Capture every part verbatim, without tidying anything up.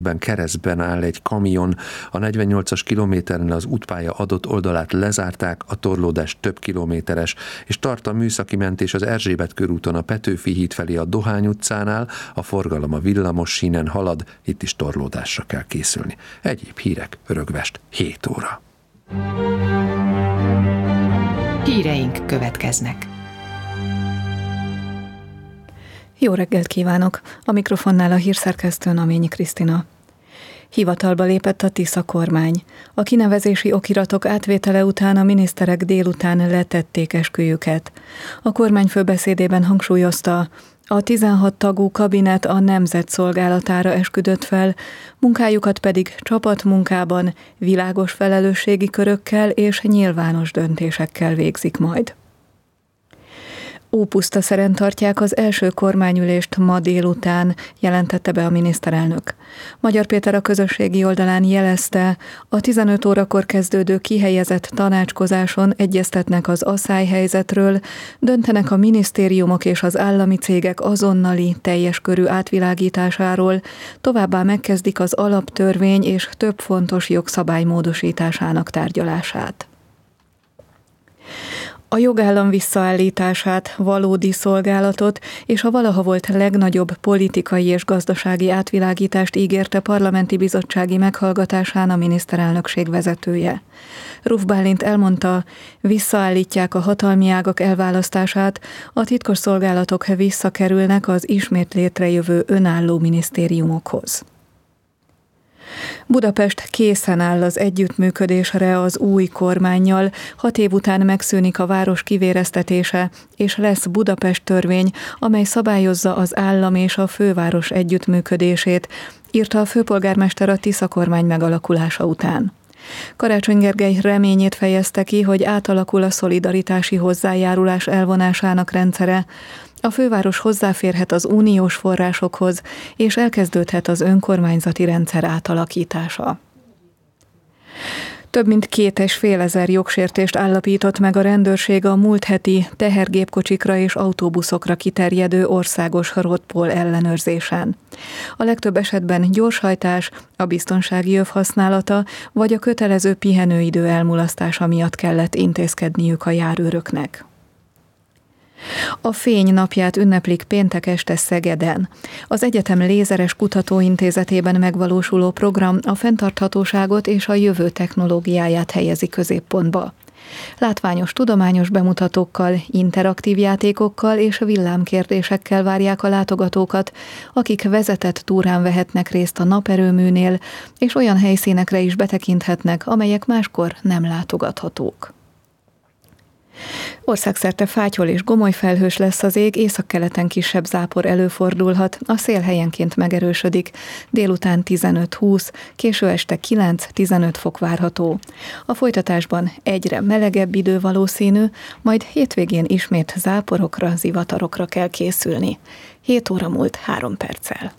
keresztben áll egy kamion, a negyvennyolcas kilométernél az útpálya adott oldalát lezárták, a torlódás több kilométeres, és tart a műszaki mentés az Erzsébet körúton a Petőfi híd felé a Dohány utcánál, a forgalom a villamos sínen halad, itt is torlódásra kell készülni. Egyéb hírek, Rögvest, hét óra. Híreink következnek. Jó reggelt kívánok! A mikrofonnál a hírszerkesztő Naményi Krisztina. Hivatalba lépett a Tisza kormány. A kinevezési okiratok átvétele után a miniszterek délután letették esküjüket. A kormány főbeszédében hangsúlyozta, a tizenhat tagú kabinet a nemzet szolgálatára esküdött fel, munkájukat pedig csapatmunkában, világos felelősségi körökkel és nyilvános döntésekkel végzik majd. Ópusztaszeren tartják az első kormányülést ma délután, jelentette be a miniszterelnök. Magyar Péter a közösségi oldalán jelezte, a tizenöt órakor kezdődő kihelyezett tanácskozáson egyeztetnek az asszályhelyzetről, döntenek a minisztériumok és az állami cégek azonnali, teljes körű átvilágításáról, továbbá megkezdik az alaptörvény és több fontos jogszabály módosításának tárgyalását. A jogállam visszaállítását, valódi szolgálatot és a valaha volt legnagyobb politikai és gazdasági átvilágítást ígérte parlamenti bizottsági meghallgatásán a miniszterelnökség vezetője. Ruf Bálint elmondta, visszaállítják a hatalmi ágak elválasztását, a titkosszolgálatok visszakerülnek az ismét létrejövő önálló minisztériumokhoz. Budapest készen áll az együttműködésre az új kormánnyal, hat év után megszűnik a város kivéreztetése, és lesz Budapest törvény, amely szabályozza az állam és a főváros együttműködését, írta a főpolgármester a Tisza kormány megalakulása után. Karácsony Gergely reményét fejezte ki, hogy átalakul a szolidaritási hozzájárulás elvonásának rendszere, a főváros hozzáférhet az uniós forrásokhoz, és elkezdődhet az önkormányzati rendszer átalakítása. Több mint két és fél ezer jogsértést állapított meg a rendőrség a múlt heti tehergépkocsikra és autóbuszokra kiterjedő országos roadpoll ellenőrzésen. A legtöbb esetben gyorshajtás, a biztonsági öv használata vagy a kötelező pihenőidő elmulasztása miatt kellett intézkedniük a járőröknek. A Fény napját ünneplik péntek este Szegeden. Az egyetem lézeres kutatóintézetében megvalósuló program a fenntarthatóságot és a jövő technológiáját helyezi középpontba. Látványos tudományos bemutatókkal, interaktív játékokkal és villámkérdésekkel várják a látogatókat, akik vezetett túrán vehetnek részt a naperőműnél, és olyan helyszínekre is betekinthetnek, amelyek máskor nem látogathatók. Országszerte fátyol és gomoly felhős lesz az ég, északkeleten kisebb zápor előfordulhat, a szél helyenként megerősödik, délután tizenöt-húsz, késő este kilenc-tizenöt fok várható. A folytatásban egyre melegebb idő valószínű, majd hétvégén ismét záporokra, zivatarokra kell készülni. hét óra múlt három perccel.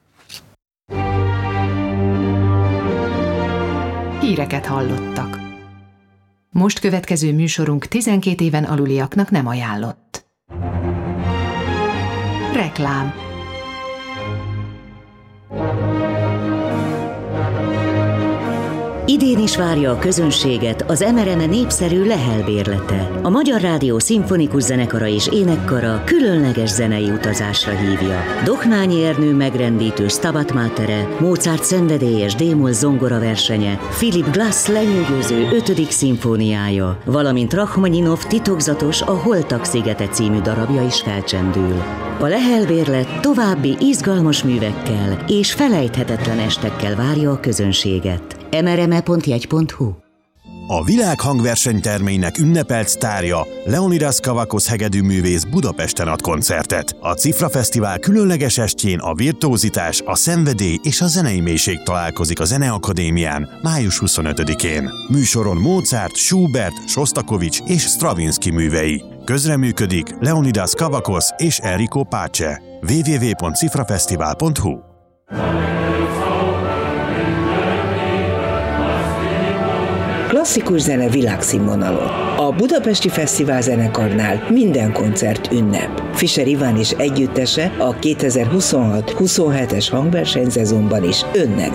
Híreket hallottak. Most következő műsorunk tizenkét éven aluliaknak nem ajánlott. Reklám. Idén is várja a közönséget az em er em e népszerű Lehel bérlete. A Magyar Rádió Szimfonikus Zenekara és Énekkara különleges zenei utazásra hívja. Dohnányi Ernő megrendítő Stabat Matere, Mozart szenvedélyes D-moll zongora versenye, Philip Glass lenyűgöző ötödik szimfóniája, valamint Rachmaninov titokzatos A Holtak szigete című darabja is felcsendül. A Lehel bérlet további izgalmas művekkel és felejthetetlen estekkel várja a közönséget. em er em e pont jegy pont hu. A világ hangversenytermeinek ünnepelt sztárja, Leonidas Kavakos hegedűművész Budapesten ad koncertet. A Cifra Fesztivál különleges estjén a virtuózitás, a szenvedély és a zenei mélység találkozik a Zeneakadémián május huszonötödikén. Műsoron Mozart, Schubert, Sostakovics és Stravinsky művei. Közreműködik Leonidas Kavakos és Enrico Pace. double-u double-u double-u pont cifrafesztivál pont hu. Klasszikus zene világszínvonalon. A Budapesti Fesztivál Zenekarnál minden koncert ünnep. Fischer Iván és együttese a kétezer-huszonhat huszonhetes hangversenyszezonban is önnek